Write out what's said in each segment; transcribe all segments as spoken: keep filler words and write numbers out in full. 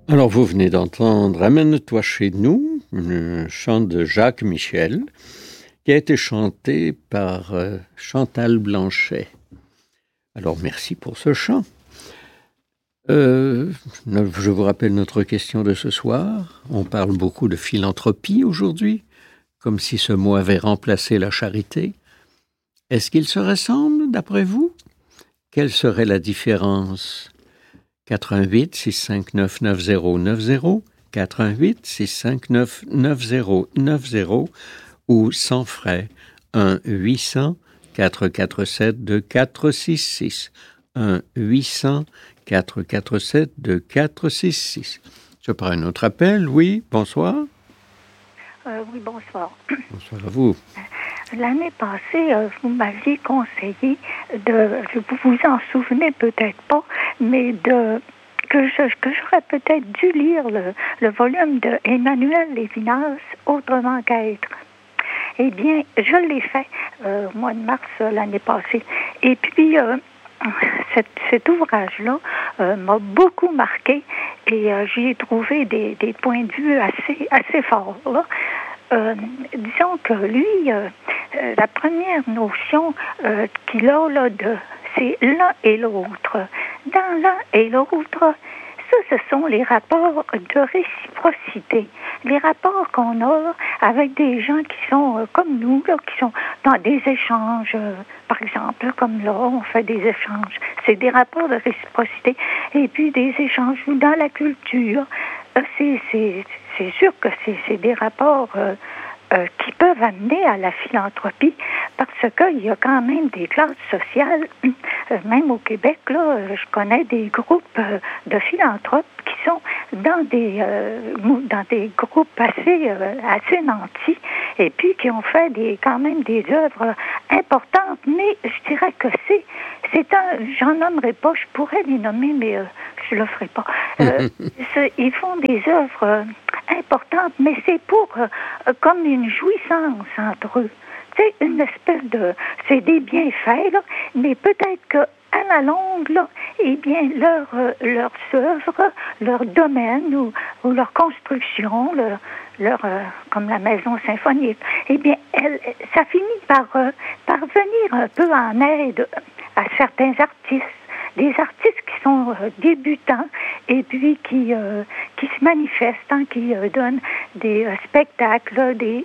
Alors, vous venez d'entendre Amène-toi chez nous, un chant de Jacques Michel, qui a été chanté par euh, Chantal Blanchet. Alors, merci pour ce chant. Euh, je vous rappelle notre question de ce soir. On parle beaucoup de philanthropie aujourd'hui, comme si ce mot avait remplacé la charité. Est-ce qu'ils se ressemblent, d'après vous? Quelle serait la différence? quatre un huit, six cinq neuf, neuf zéro neuf zéro, quatre un huit, six cinq neuf, neuf zéro neuf zéro ou sans frais, un huit cents, quatre quatre sept, deux quatre six six, un huit cents, quatre quatre sept, deux quatre six six. Je prends un autre appel, oui, bonsoir. Euh, oui, bonsoir. Bonsoir à vous. L'année passée, euh, vous m'aviez conseillé de, vous vous en souvenez peut-être pas, mais de que je que j'aurais peut-être dû lire le, le volume de Emmanuel Lévinas, Autrement qu'être. Eh bien, je l'ai fait euh, au mois de mars euh, l'année passée. Et puis, euh, cet, cet ouvrage-là euh, m'a beaucoup marqué et euh, j'y ai trouvé des, des points de vue assez, assez forts, là. Euh, disons que lui, euh, euh, la première notion euh, qu'il a là, de, c'est l'un et l'autre. Dans l'un et l'autre, ça, ce sont les rapports de réciprocité. Les rapports qu'on a avec des gens qui sont euh, comme nous, là, qui sont dans des échanges, euh, par exemple, comme là, on fait des échanges. C'est des rapports de réciprocité. Et puis des échanges dans la culture. Euh, c'est, c'est, c'est sûr que c'est, c'est des rapports euh, euh, qui peuvent amener à la philanthropie parce qu'il y a quand même des classes sociales, euh, même au Québec, là, je connais des groupes euh, de philanthropes qui sont dans des, euh, dans des groupes assez, euh, assez nantis et puis qui ont fait des, quand même des œuvres importantes, mais je dirais que c'est, c'est un, j'en nommerai pas, je pourrais les nommer, mais euh, je le ferai pas. Euh, ils font des œuvres euh, importantes, mais c'est pour euh, comme une jouissance entre eux. C'est une espèce de, c'est des bienfaits, là, mais peut-être que à la longue, là, eh bien, leur, euh, leurs œuvres, leur domaine ou, ou leur construction, leur, leur euh, comme la maison symphonique, eh bien, elle, ça finit par, euh, par venir un peu en aide à certains artistes. Des artistes qui sont euh, débutants et puis qui, euh, qui se manifestent, hein, qui euh, donnent des euh, spectacles des,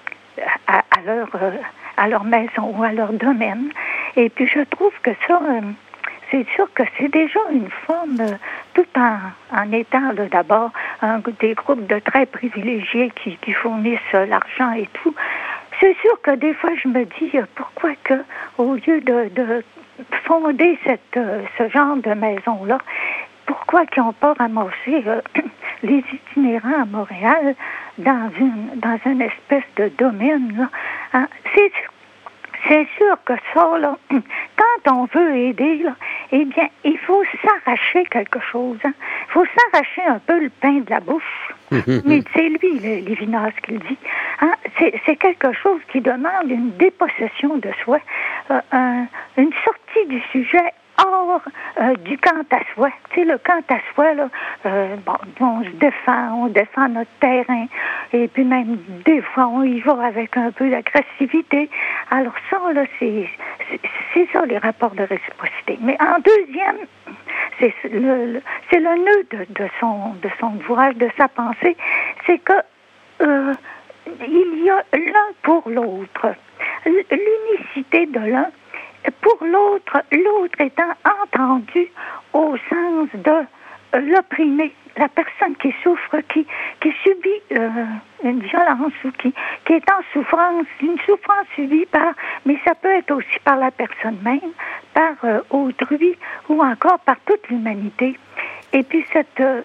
à, à, leur, euh, à leur maison ou à leur domaine. Et puis je trouve que ça, euh, c'est sûr que c'est déjà une forme, euh, tout en, en étant là, d'abord un, des groupes de très privilégiés qui, qui fournissent euh, l'argent et tout. C'est sûr que des fois je me dis euh, pourquoi que au lieu de, de fonder cette, euh, ce genre de maison-là, pourquoi qu'ils n'ont pas ramassé euh, les itinérants à Montréal dans une, dans une espèce de domaine, là, hein? C'est, c'est sûr que ça, là, quand on veut aider, là, eh bien, il faut s'arracher quelque chose. Hein? Il faut s'arracher un peu le pain de la bouche. Mais c'est lui, le, Lévinas, qui le dit. Hein? C'est, c'est quelque chose qui demande une dépossession de soi, euh, un, une sortie du sujet hors euh, du quant à soi. Tu sais, le quant à soi, là, euh, bon, on se défend, on défend notre terrain, et puis même des fois, on y va avec un peu d'agressivité. Alors ça, là, c'est, c'est, c'est ça, les rapports de réciprocité. Mais en deuxième, c'est le, le, c'est le nœud de, de, son, de son ouvrage, de sa pensée, c'est que euh, il y a l'un pour l'autre. L'unicité de l'un pour l'autre, l'autre étant entendu au sens de l'opprimé, la personne qui souffre, qui, qui subit euh, une violence ou qui, qui est en souffrance, une souffrance subie par, mais ça peut être aussi par la personne même, par euh, autrui ou encore par toute l'humanité. Et puis cette, euh,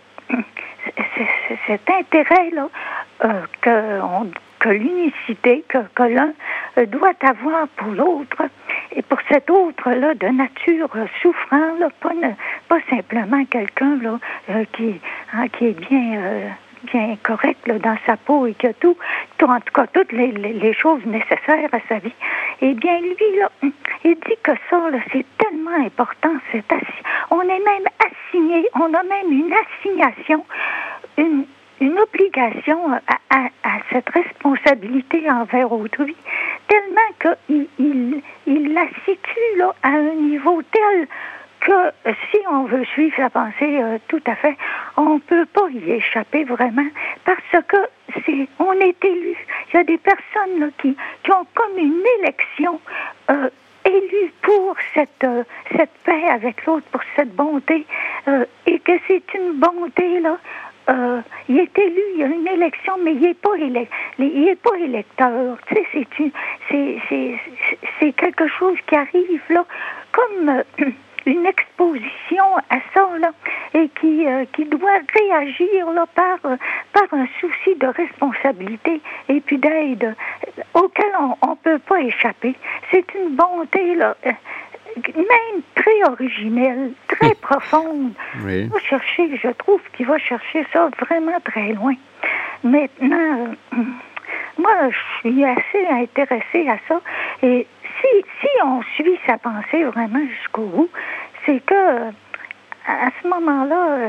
cet intérêt-là euh, que, on, que l'unicité, que, que l'un euh, doit avoir pour l'autre, et pour cet autre-là de nature euh, souffrant, là, pas, ne, pas simplement quelqu'un là, euh, qui, hein, qui est bien, euh, bien correct là, dans sa peau et qui a tout, tout, en tout cas toutes les, les, les choses nécessaires à sa vie, eh bien lui, là, il dit que ça, là, c'est tellement important, c'est assi- on est même assigné, on a même une assignation une, une obligation à, à, à cette responsabilité envers autrui, tellement qu'il il, il la situe là, à un niveau tel que si on veut suivre sa pensée euh, tout à fait, on ne peut pas y échapper vraiment, parce que c'est, on est élu. Il y a des personnes là, qui, qui ont comme une élection euh, élue pour cette, euh, cette paix avec l'autre, pour cette bonté, euh, et que c'est une bonté, là, euh, il est élu, il y a une élection, mais il n'est pas, élec- il est pas électeur. Tu sais, c'est, une, c'est, c'est, c'est quelque chose qui arrive, là, comme... Euh, une exposition à ça, là, et qui, euh, qui doit réagir là, par, euh, par un souci de responsabilité et puis d'aide euh, auquel on ne peut pas échapper. C'est une bonté, là, euh, même très originelle, très profonde. Oui. Il va chercher, je trouve qu'il va chercher ça vraiment très loin. Maintenant, euh, moi, je suis assez intéressée à ça, et si, si on suit sa pensée vraiment jusqu'au bout, c'est que à ce moment-là, euh,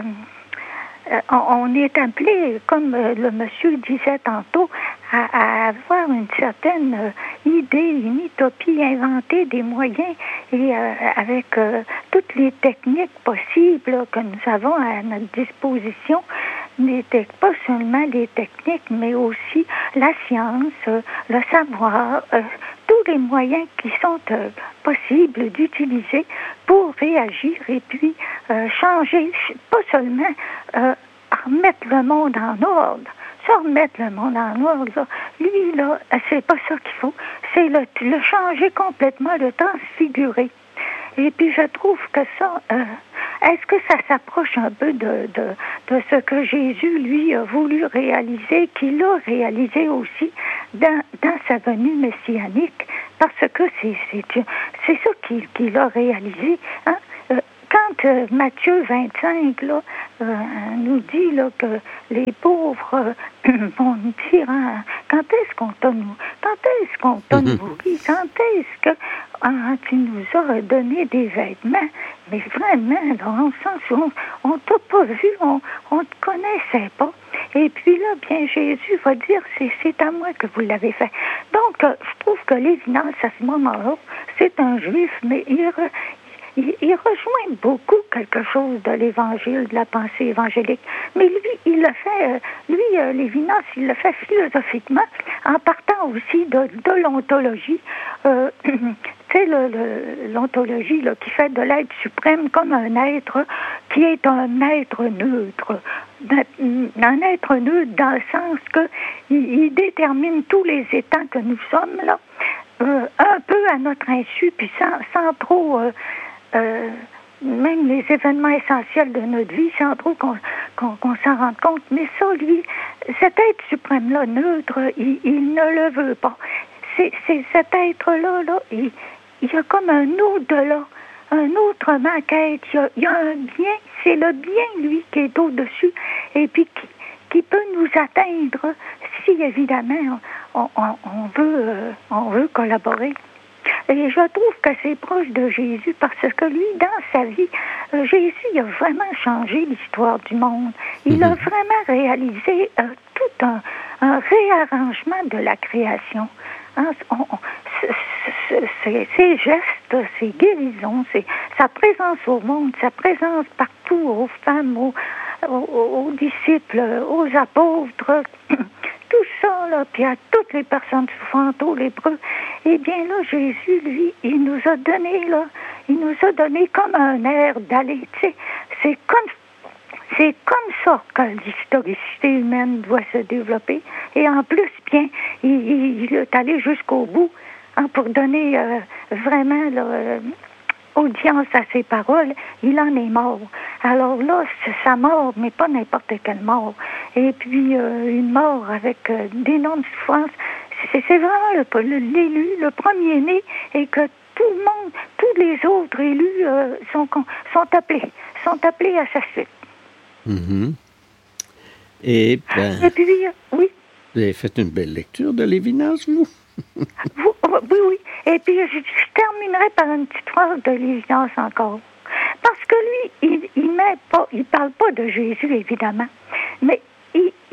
on, on est appelé, comme euh, le monsieur disait tantôt, à, à avoir une certaine euh, idée, une utopie, inventer des moyens et euh, avec euh, toutes les techniques possibles là, que nous avons à notre disposition, n'était pas seulement les techniques, mais aussi la science, euh, le savoir, euh, tous les moyens qui sont euh, possibles d'utiliser pour réagir et puis euh, changer, pas seulement euh, remettre le monde en ordre, ça remettre le monde en ordre, là, lui, là, c'est pas ça qu'il faut, c'est le, le changer complètement, le transfigurer. Et puis je trouve que ça, euh, est-ce que ça s'approche un peu de, de, de ce que Jésus, lui, a voulu réaliser, qu'il a réalisé aussi dans, dans sa venue messianique, parce que c'est, c'est, c'est ça qu'il, qu'il a réalisé. Hein? Euh, quand euh, Matthieu vingt-cinq là, euh, nous dit là, que les pauvres euh, vont nous dire hein, quand est-ce qu'on t'a nous, quand est-ce qu'on t'a nourri, quand est-ce que ah, tu nous as donné des vêtements, mais vraiment, dans le sens où on ne t'a pas vu, on ne te connaissait pas. Et puis là, bien, Jésus va dire, c'est, c'est à moi que vous l'avez fait. Donc, euh, je trouve que l'évidence à ce moment-là, c'est un juif, mais il, re, il, il rejoint beaucoup quelque chose de l'évangile, de la pensée évangélique. Mais lui, il le fait, euh, lui, euh, Lévinas, il le fait philosophiquement, en partant aussi de, de l'ontologie. Euh, tu sais, le, le, l'ontologie là, qui fait de l'être suprême comme un être qui est un être neutre. Un être neutre dans le sens que il, il détermine tous les états que nous sommes, là, euh, un peu à notre insu, puis sans, sans trop... Euh, euh, même les événements essentiels de notre vie, sans trop qu'on, qu'on, qu'on s'en rende compte. Mais ça, lui, cet être suprême-là, neutre, il, il ne le veut pas. C'est, c'est cet être-là, là, il, il y a comme un au-delà, un autre maquette. Il y a, il y a un bien, c'est le bien, lui, qui est au-dessus, et puis qui, qui peut nous atteindre si, évidemment, on, on, on, veut, euh, on veut collaborer. Et je trouve que c'est proche de Jésus parce que lui, dans sa vie, euh, Jésus il a vraiment changé l'histoire du monde. Il a vraiment réalisé euh, tout un, un réarrangement de la création. Hein, on, on, c'est, ses gestes, ses guérisons, c'est, sa présence au monde, sa présence partout, aux femmes, aux, aux, aux disciples, aux apôtres, tout ça, là, puis à toutes les personnes souffrantes, aux lépreux. Eh bien là, Jésus, lui, il nous a donné, là, il nous a donné comme un air d'aller, tu sais, c'est comme C'est comme ça que l'historicité humaine doit se développer. Et en plus, bien, il, il, il est allé jusqu'au bout hein, pour donner euh, vraiment là, euh, audience à ses paroles. Il en est mort. Alors là, c'est sa mort, mais pas n'importe quelle mort. Et puis, euh, une mort avec euh, d'énormes souffrances. C'est, c'est vraiment le, le, l'élu, le premier-né, et que tout le monde, tous les autres élus euh, sont, sont appelés, sont appelés à sa suite. Mm-hmm. Et, ben, Et puis, oui. Vous avez fait une belle lecture de Lévinas, vous? vous oui, oui. Et puis, je, je terminerai par une petite phrase de Lévinas encore. Parce que lui, il il met pas, il parle pas de Jésus, évidemment, mais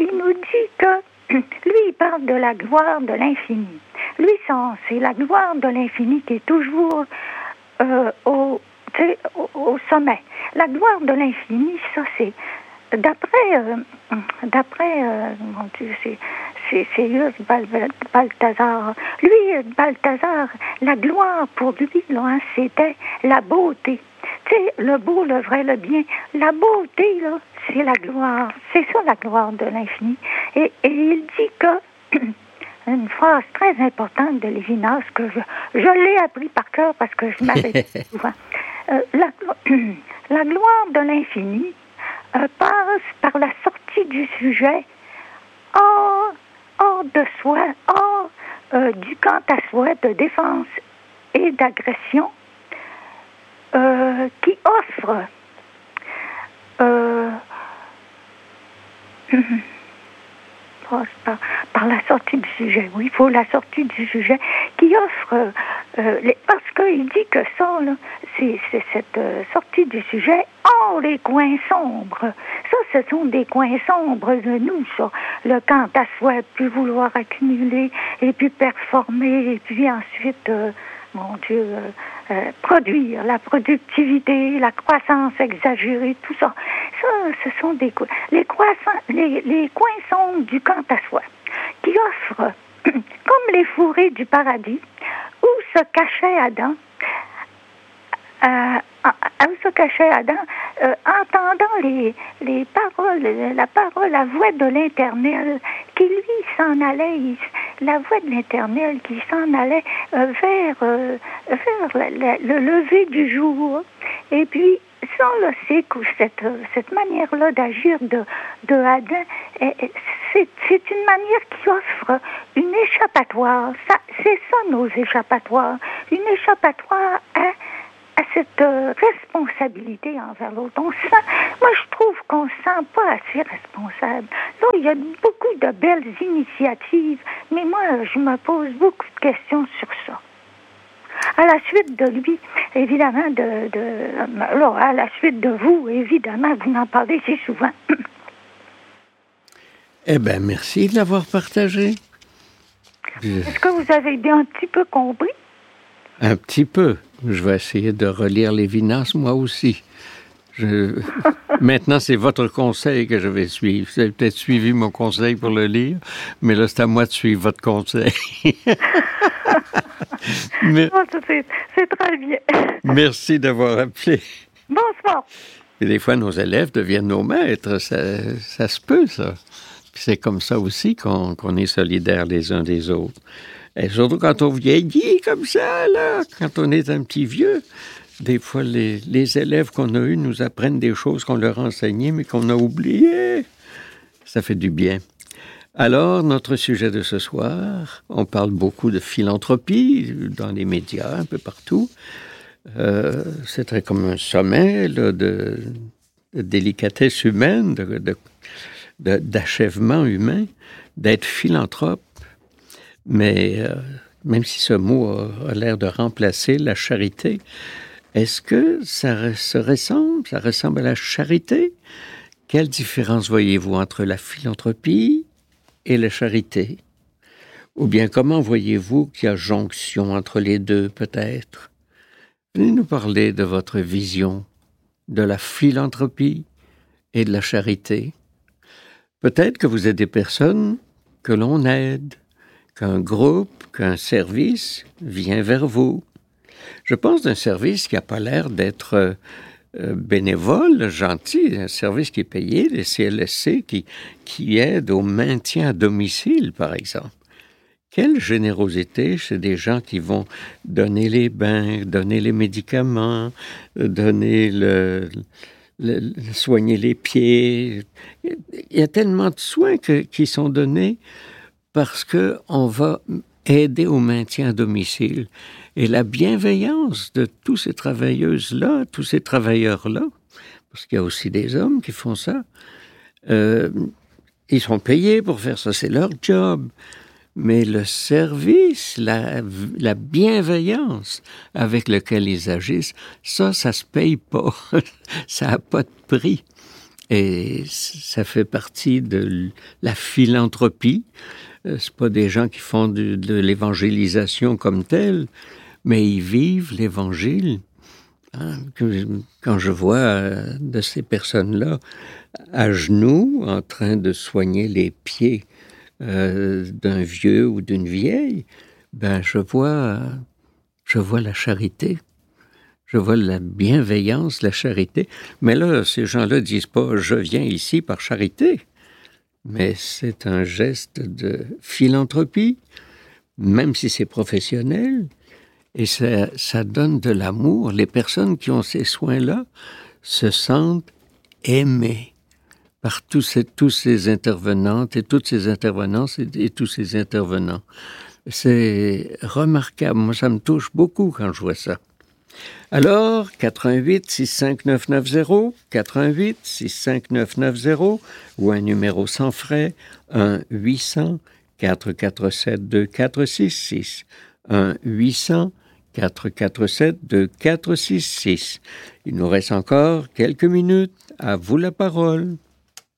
il nous dit que lui, il parle de la gloire de l'infini. Lui, c'est la gloire de l'infini qui est toujours euh, au, au, au sommet. La gloire de l'infini, ça, c'est d'après, euh, d'après, euh, mon Dieu, c'est, c'est, c'est Balthazar. Lui, Balthazar, la gloire pour lui, là, hein, c'était la beauté. Tu sais, le beau, le vrai, le bien. La beauté, là, c'est la gloire. C'est ça, la gloire de l'infini. Et, et il dit que, une phrase très importante de Lévinas, que je, je l'ai appris par cœur parce que je m'avais dit souvent. Euh, la, la gloire de l'infini euh, passe par la sortie du sujet hors, hors de soi, hors euh, du camp à soi de défense et d'agression, Euh, qui offre euh, par, par la sortie du sujet, oui, il faut la sortie du sujet, qui offre, euh, les, parce qu'il dit que ça, là, c'est, c'est cette euh, sortie du sujet hors les coins sombres. Ça, ce sont des coins sombres de nous, ça. Le quant à soi, puis vouloir accumuler, et puis performer, et puis ensuite... Euh, mon Dieu, euh, euh, produire, la productivité, la croissance exagérée, tout ça. Ça, ce sont des coins. Les, croissants, les, les coins sombres du quant à soi, qui offrent, comme les fourrés du paradis, où se cachait Adam, euh, où se cachait Adam, euh, entendant les, les paroles, la parole, la voix de l'Éternel, qui lui s'en allait, il, la voix de l'Éternel qui s'en allait euh, vers, euh, vers la, la, le lever du jour. Et puis, ça, là, c'est que cette, cette manière-là d'agir de, de Adam, c'est, c'est une manière qui offre une échappatoire. Ça, c'est ça, nos échappatoires. Une échappatoire à à cette euh, responsabilité envers l'autre. On sent, moi, je trouve qu'on ne se sent pas assez responsable. Là, il y a beaucoup de belles initiatives, mais moi, je me pose beaucoup de questions sur ça. À la suite de lui, évidemment, de, de là, à la suite de vous, évidemment, vous en parlez si souvent. Eh bien, merci de l'avoir partagé. Est-ce que vous avez bien un petit peu compris? Un petit peu. Je vais essayer de relire Lévinas, moi aussi. Je... Maintenant, c'est votre conseil que je vais suivre. Vous avez peut-être suivi mon conseil pour le lire, mais là, c'est à moi de suivre votre conseil. mais... oh, c'est, c'est très bien. Merci d'avoir appelé. Bonsoir. Et des fois, nos élèves deviennent nos maîtres. Ça, ça se peut, ça. Puis c'est comme ça aussi qu'on, qu'on est solidaires les uns des autres. Et surtout quand on vieillit comme ça, là, quand on est un petit vieux, des fois, les, les élèves qu'on a eus nous apprennent des choses qu'on leur a enseignées, mais qu'on a oubliées. Ça fait du bien. Alors, notre sujet de ce soir, on parle beaucoup de philanthropie dans les médias, un peu partout. Euh, c'est très comme un sommet là, de, de délicatesse humaine, de, de, de, d'achèvement humain, d'être philanthrope. Mais euh, même si ce mot a, a l'air de remplacer la charité, est-ce que ça se ressemble, ça ressemble à la charité? Quelle différence voyez-vous entre la philanthropie et la charité? Ou bien comment voyez-vous qu'il y a jonction entre les deux, peut-être? Venez nous parler de votre vision de la philanthropie et de la charité. Peut-être que vous êtes des personnes que l'on aide, qu'un groupe, qu'un service vient vers vous. Je pense d'un service qui n'a pas l'air d'être euh, bénévole, gentil, un service qui est payé, les C L S C qui, qui aident au maintien à domicile, par exemple. Quelle générosité chez des gens qui vont donner les bains, donner les médicaments, donner le, le, le soigner les pieds. Il y a tellement de soins que, qui sont donnés parce qu'on va aider au maintien à domicile. Et la bienveillance de tous ces travailleuses-là, tous ces travailleurs-là, parce qu'il y a aussi des hommes qui font ça, euh, ils sont payés pour faire ça, c'est leur job. Mais le service, la, la bienveillance avec laquelle ils agissent, ça, ça se paye pas. Ça n'a pas de prix. Et ça fait partie de la philanthropie. C'est pas des gens qui font de, de l'évangélisation comme telle, mais ils vivent l'Évangile. Hein, quand je vois de ces personnes-là à genoux, en train de soigner les pieds euh, d'un vieux ou d'une vieille, ben je vois, je vois la charité. Je vois la bienveillance, la charité. Mais là, ces gens-là disent pas « je viens ici par charité ». Mais c'est un geste de philanthropie, même si c'est professionnel. Et ça, ça donne de l'amour. Les personnes qui ont ces soins-là se sentent aimées par tous ces, tous ces intervenantes et toutes ces intervenantes et, et tous ces intervenants. C'est remarquable. Moi, ça me touche beaucoup quand je vois ça. Alors, quatre un huit six cinq neuf neuf zéro, quatre un huit six cinq neuf neuf zéro ou un numéro sans frais, un huit cents quatre quatre sept deux quatre six six, un huit cents quatre quatre sept deux quatre six six. Il nous reste encore quelques minutes. À vous la parole.